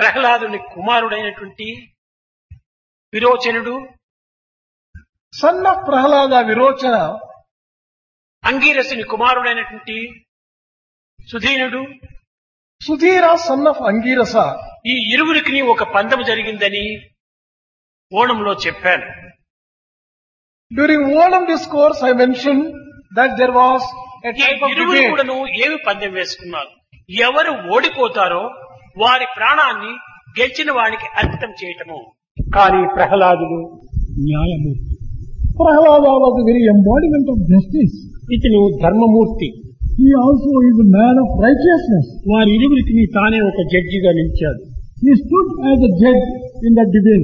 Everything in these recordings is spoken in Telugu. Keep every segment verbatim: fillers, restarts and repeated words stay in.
ప్రహ్లాదుని కుమారుడైనటువంటి విరోచనుడు, son of Prahlada Virochana, అంగీరసుని కుమారుడైనటువంటి సుధీనుడు, Sudhira, son of Angirasa. ఈ ఇరువురికి ఒక పందెం జరిగిందని ఓణంలో చెప్పాను. During Onam discourse, I mentioned that there was a ఈ type of ఇరువురు debate. కూడాను ఏమి పందెం వేసుకున్నారు? ఎవరు ఓడిపోతారో వారి ప్రాణాన్ని గెలిచిన వానికి అర్పితం చేయటము. కానీ ప్రహ్లాదుడు న్యాయమూర్తి, Prahlada was the very embodiment of justice. ఇతను ధర్మమూర్తి. He also is a man of righteousness. వారి ఇరువురికి తానే ఒక జడ్జిగా నిలిచాడు. He stood as a judge in that debate.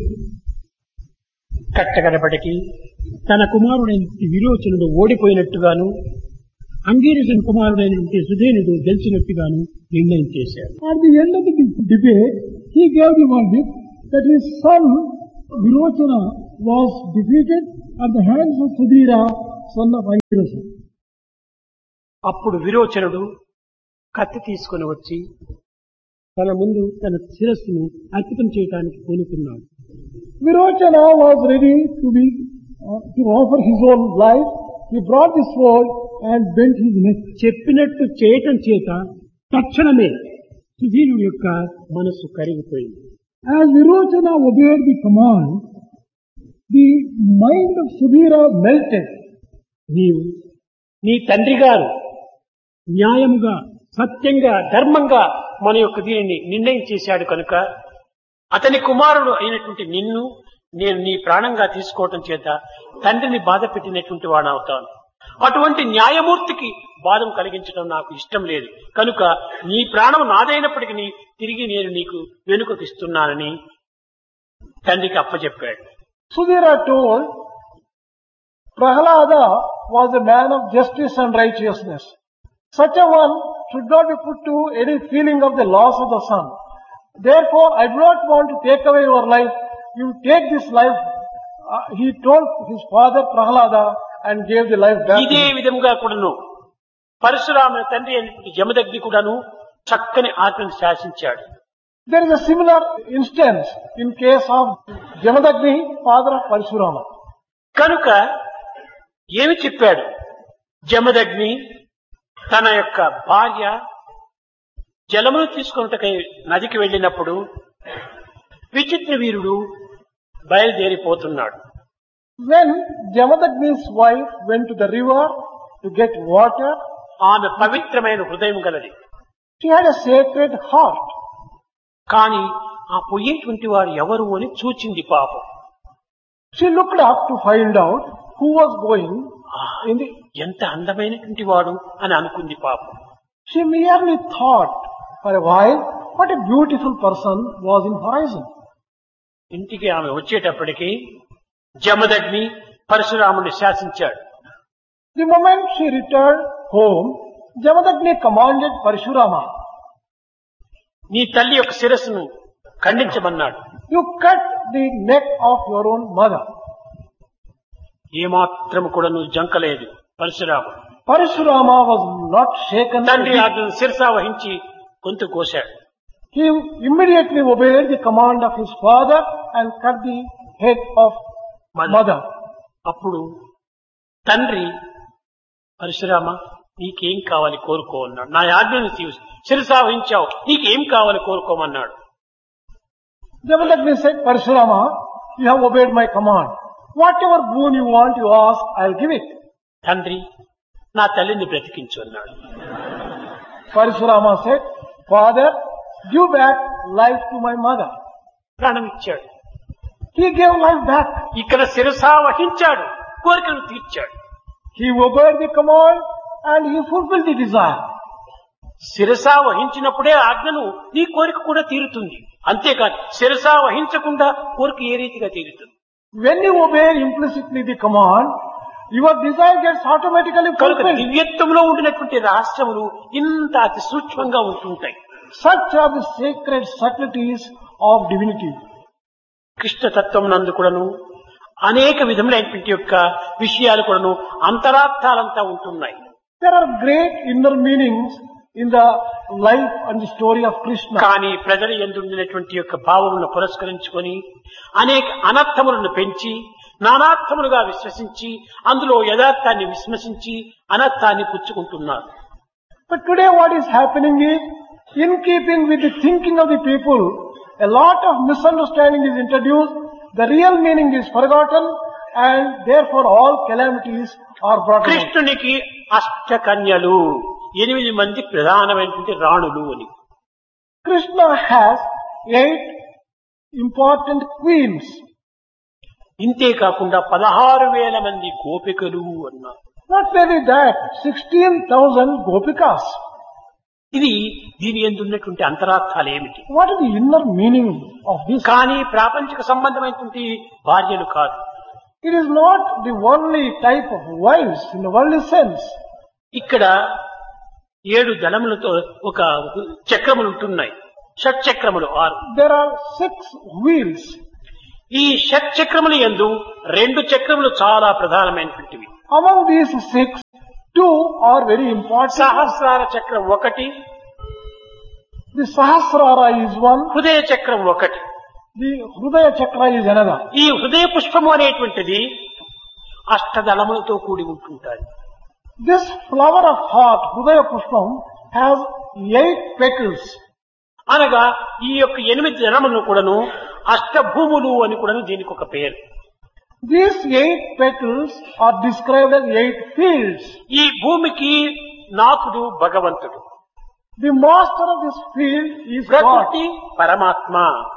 కట్టగడపటికి తన కుమారుడైన విరోచనుడు ఓడిపోయినట్టుగాను, అంగీరసుని కుమారుడైనటువంటి సుధేనుడు గెలిచినట్టుగాను నిర్ణయం చేశాడు. At the end of the de- debate, he gave the verdict that his son Virochana was defeated at the hands of Sudhira, son of Angirasa. అప్పుడు విరోచనుడు కత్తి తీసుకుని వచ్చి తన ముందు తన శిరస్సును అర్పితం చేయడానికి పూనుకున్నాడు. Virochana was ready to be uh, to offer his own life. He brought the sword and bent his neck. చెప్పినట్టు చేయటం చేత తక్షణమే సుధీనుడి యొక్క మనస్సు కరిగిపోయింది. As Virochana obeyed the command, the mind of Sudhira melted. నీవు నీ తండ్రి గారు న్యాయముగా, సత్యంగా, ధర్మంగా మన యొక్క దీనిని నిర్ణయం చేశాడు కనుక అతని కుమారుడు అయినటువంటి నిన్ను నేను నీ ప్రాణంగా తీసుకోవటం చేత తండ్రిని బాధ పెట్టినటువంటి వాడు అవుతాను. అటువంటి న్యాయమూర్తికి బాధం కలిగించడం నాకు ఇష్టం లేదు కనుక నీ ప్రాణం నాదైనప్పటికీ తిరిగి నేను నీకు వెనుకకిస్తున్నానని తండ్రికి అప్పచెప్పాడు. Sudhira told, Prahlada was a man of justice and righteousness. Such a one should not be put to any feeling of the loss of the son. Therefore, I do not want to take away your life. You take this life. Uh, he told his father Prahlada and gave the life back. ఇదే విధంగా కూడాను పరశురాముని తండ్రి అయినటువంటి జమదగ్ని కూడాను చక్కని ఆత్మను శాసించాడు. There is a similar instance in case of Jamadagni, father of Parshurama. కనుక ఏమి చెప్పాడు? జమదగ్ని తన యొక్క భార్య జలమును తీసుకున్నటకై నదికి వెళ్ళినప్పుడు విచిత్ర వీరుడు బయలుదేరిపోతున్నాడు. When Jamadagni's wife went to the river to get water, ఆమె పవిత్రమైన హృదయం గలది. she had a sacred heart. కానీ ఆ పోయేటువంటి వారు ఎవరు అని చూచింది పాపం. She looked up to find out who was going in the... ఎంత అందమైనటువంటి వాడు అని అనుకుంది పాపం. She merely thought for a while what a beautiful person was in horizon. ఇంటికి ఆమె వచ్చేటప్పటికి జమదగ్ని పరశురాముని శాసించాడు. The moment she returned home, Jamadagni commanded Parshurama, నీ తల్లి యొక్క శిరస్సును ఖండించమన్నాడు. you cut the neck of your own mother. ఏమాత్రము కూడా నువ్వు జంకలేదు పరశురాముడు. Parshurama was not shaken. తండ్రి అతను శిరస వహించి గొంతు కోశాడు. He immediately obeyed the command of his father and cut the head of mother. అప్పుడు తండ్రి పరశురామ నీకేం కావాలి కోరుకో అన్నాడు. నా ఆజ్ఞను శిరస వహించావు, నీకేం కావాలి కోరుకోమన్నాడు. Jamadagni said, Parshurama, you have obeyed my command. Whatever boon you want, you ask, I'll give it. తండ్రి నా తల్లిని బ్రతికించు అన్నాడు. Parshurama said, Father, give back life to my mother. ప్రాణం ఇచ్చాడు. He gave life back. ఇక్కడ శిరస వహించాడు, కోరికను తీర్చాడు. He obeyed the command and he fulfilled the desire. శిరస వహించినప్పుడే ఆజ్ఞను నీ కోరిక కూడా తీరుతుంది. అంతేకాదు శిరస వహించకుండా కోరిక ఏ రీతిగా తీరుతుంది? When you obey implicitly the command, your desire gets automatically కనుక fulfilled. దివ్యత్వంలో ఉండినటువంటి రహస్యములు ఇంత అతి సూక్ష్మంగా ఉంటుంటాయి. Such are the sacred subtleties of divinity. కృష్ణతత్వం నందు కూడాను అనేక విధములైనటువంటి యొక్క విషయాలు కూడాను అంతరార్థాలంతా ఉంటున్నాయి. There are great inner meanings in the life and the story of Krishna. కానీ ప్రజల యందు ఉండినటువంటి యొక్క భావములను పురస్కరించుకొని అనేక అనర్థములను పెంచి నానార్థములుగా విశ్వసించి అందులో యథార్థాన్ని విశ్వసించి అనర్థాన్ని పుచ్చుకుంటున్నారు. But today what is happening is, in keeping with the thinking of the people, a lot of misunderstanding is introduced, the real meaning is forgotten, and therefore all calamities are brought about. కృష్ణునికి అష్టకన్యలు, ఎనిమిది మంది ప్రధానమైనటువంటి రాణులు అని. Krishna has eight important queens. ఇంతే కాకుండా పదహారు వేల మంది గోపికలు అన్నారు. Not merely that, sixteen thousand gopikas. ఇది దీని యందు ఉన్నటువంటి అంతరార్థాలు ఏమిటి? What is the inner meaning of this? కానీ ప్రాపంచిక సంబంధమైనటువంటి భార్యలు కాదు. It is not the worldly type of wives in the worldly sense. ఇక్కడ ఏడు దళములతో ఒక చక్రములు ఉంటున్నాయి. షట్ చక్రములు ఆరు. There are six wheels. ఈ షట్ చక్రముల యందు రెండు చక్రములు చాలా ప్రధానమైనటువంటివి. Among these six, two are very important. సహస్రార చక్రం ఒకటి, The Sahasrara is one, హృదయ చక్రం ఒకటి. the Hrudaya Chakra is another. ఈ హృదయ పుష్పము అనేటువంటిది అష్టదళములతో కూడి ఉంటుంటాయి. This flower of heart, Hrudaya Pushpam, has eight petals. అనగా ఈ యొక్క ఎనిమిది దళములను కూడాను అష్టభూములు అని కూడాను దీనికి ఒక పేరు. These eight petals are described as eight fields. ఈ భూమికి నాథుడు భగవంతుడు, The master of this field is God. ప్రకృతి పరమాత్మ.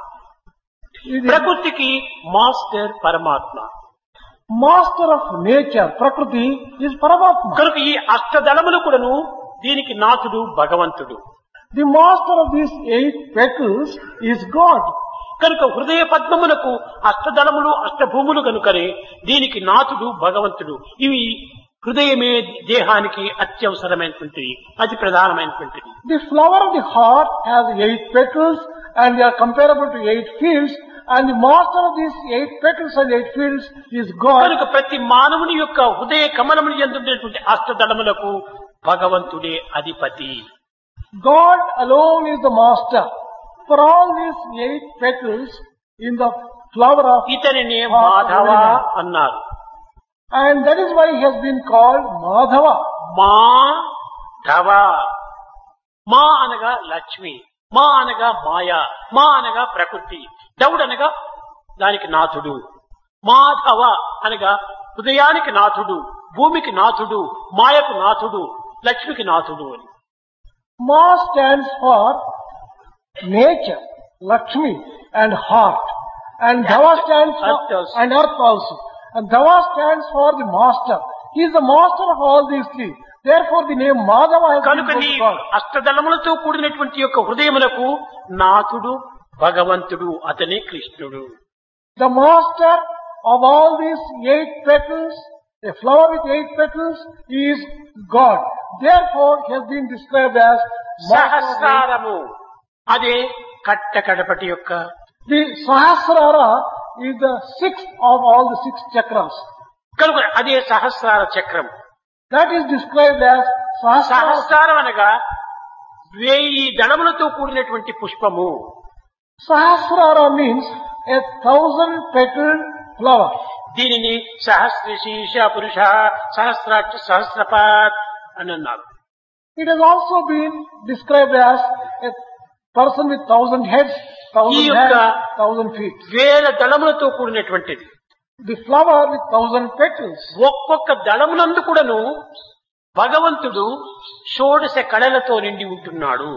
Is the ప్రకృతికి మాస్టర్ పరమాత్మ. master of nature, Prakriti, is Paramatma. కనుక ఈ అష్టదళములు కూడాను దీనికి నాథుడు భగవంతుడు. The master of these eight petals is God. కనుక హృదయ పద్మములకు అష్టదళములు అష్టభూములు కనుకనే దీనికి నాథుడు భగవంతుడు. ఇవి హృదయమే దేహానికి అత్యవసరమైనటువంటిది, అతి ప్రధానమైనటువంటిది. The flower of the heart has eight petals and they are comparable to eight fields, and the master of these eight petals and eight fields is God. కనుక ప్రతి మానవుని యొక్క హృదయ కమలములు యందుండేటువంటి అష్టదళములకు భగవంతుడే అధిపతి. God alone is the master. For all these eight petals in the flower of ఇతనినే heart Madhava of man. అన్నారు. And that is why he has been called Madhava. Madhava. మా అనగా లక్ష్మి, మా అనగా మాయ, మా అనగా ప్రకృతి, దౌడు అనగా దానికి నాథుడు. మాధవ అనగా హృదయానికి నాథుడు, భూమికి నాథుడు, మాయకు నాథుడు, లక్ష్మికి నాథుడు అని. Ma stands for nature, Lakshmi and heart. And Dhava stands for, Earth also. and earth also. And Dhava stands for the master. He is the master of all these three. Therefore the name Madhava has been కనుక given నీ to God. అష్టదళములతో కూడినటువంటి యొక్క హృదయములకు నాథుడు భగవంతుడు, అతనే కృష్ణుడు. The master of all these eight petals, a flower with eight petals, is God. Therefore he has been described as master of eight. సహస్రారము అదే కట్ట కడపటి యొక్క. The Sahasrara is the sixth of all the six chakras. కనుక అదే సహస్రార చక్రం. That is described as Sahasrara. సహస్రారం అనగా వెయ్యి దళములతో కూడినటువంటి పుష్పము. Sahasrara means a thousand petaled flower. దీనిని సహస్రశీర్ష పురుష సహస్రాక్ష సహస్రపాత్ అని అన్నారు. It has also been described as a person with thousand heads, thousand ఈ యొక్క hands, thousand feet. వేల దళములతో కూడినటువంటిది. The flower with thousand petals. ఒక్కొక్క దళమునందు కూడాను భగవంతుడు షోడశ కళలతో నిండి ఉంటున్నాడు.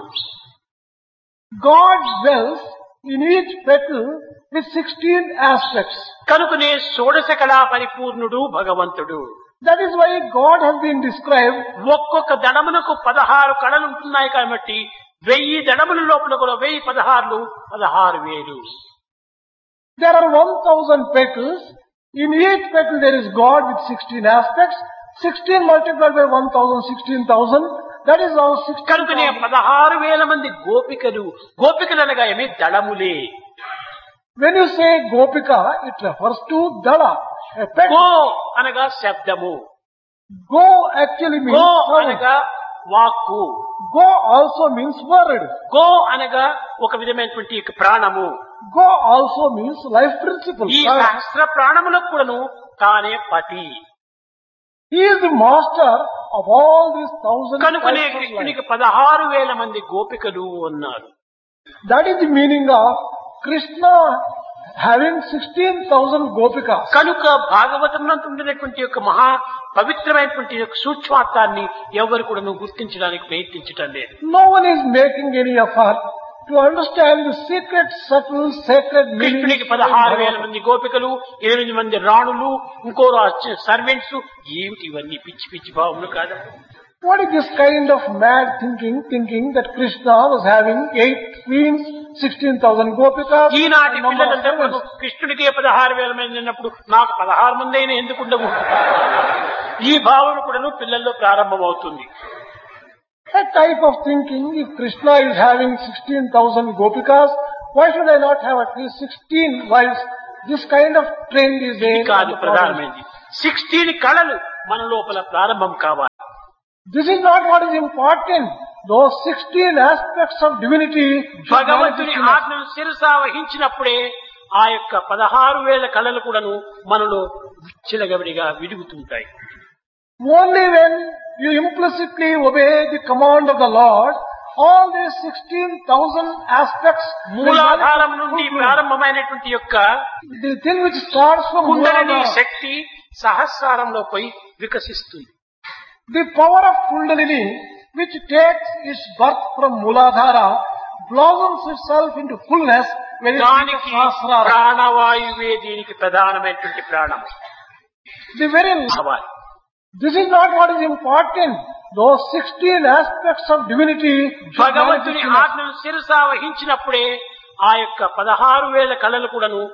God dwells in each petal with sixteen aspects. కనుకనే షోడశ కళా పరిపూర్ణుడు భగవంతుడు. That is why God has been described. ఒక్కొక్క దళమునకు పదహారు కళలు ఉంటున్నాయి కాబట్టి వెయ్యి దళముల లోపల కూడా వెయ్యి పదహారులు పదహారు వేలు. There are one thousand petals. In each petal there is God with sixteen aspects. sixteen multiplied by one thousand, sixteen thousand. That is now sixteen కనుకనే thousand. పదహారు వేల మంది గోపికలు. గోపికలు అనగా ఏమి? దళములే. When you say Gopika, it refers to Dala, a petal. Go అనగా శబ్దము, Go actually means go sound. అనగా వాక్కు. Go also means word. Go అనగా ఒక విధమైనటువంటి యొక్క ప్రాణము. Go also means life principle. ఈ సహస్ర ప్రాణములకు కూడాను తానే పతి. He is the master of all these thousand కనుకనే types of life. కృష్ణునికి పదహారు వేల మంది గోపికలు ఉన్నారు. That is the meaning of Krishna having sixteen thousand gopikas. కనుక భాగవతంలో ఉండినటువంటి యొక్క మహా పవిత్రమైనటువంటి యొక్క సూక్ష్మార్థాన్ని ఎవరు కూడా గుర్తించడానికి ప్రయత్నించటం లేదు. No one is making any effort to understand the secret, subtle, sacred meaning. కృష్ణునికి పదహారు వేల మంది గోపికలు, ఎనిమిది మంది రాణులు, ఇంకో సర్వెంట్స్, ఏమిటి ఇవన్నీ పిచ్చి పిచ్చి భావములు కాదా? What is this kind of mad thinking, thinking that Krishna was having eight queens, sixteen thousand gopikas, ఈనాటి and number of పిల్లలందరూ servants? కృష్ణుడికే పదహారు వేల మంది ఉన్నప్పుడు నాకు పదహారు మంది అయినా ఎందుకు ఉండవు? ఈ భావన కూడా పిల్లల్లో ప్రారంభమవుతుంది. That type of thinking, if Krishna is having sixteen thousand gopikas, why should I not have at least sixteen wives? This kind of trend is ఇది there. కాదు ప్రధానమైనది. సిక్స్టీన్ కళలు మన లోపల ప్రారంభం కావాలి. This is not what is important. Those sixteen aspects of divinity should భగవంతుని manifest in us. ఆజ్ఞను శిరసా వహించినప్పుడే ఆ యొక్క పదహారు వేల కళలు కూడాను మనలో విచ్చలగవిడిగా విడుగుతుంటాయి. Only when you implicitly obey the command of the Lord, all these sixteen thousand aspects will మూలాధారం manifest నుండి full bloom. ప్రారంభమైనటువంటి యొక్క The thing which starts from kundalini Muladhara, శక్తి సహస్రారంలో పోయి వికసిస్తుంది. the power of Kundalini, which takes its birth from Muladhara, blossoms itself into fullness when it reaches దానికి Sahasrara. ప్రాణవాయువే దీనికి ప్రధానమైనటువంటి ప్రాణం The very కావాలి. This is not what is important. Those sixteen aspects of divinity should భగవంతుని manifest in us. ఆజ్ఞను శిరసా వహించినప్పుడే ఆ యొక్క పదహారు వేల కళలు కూడాను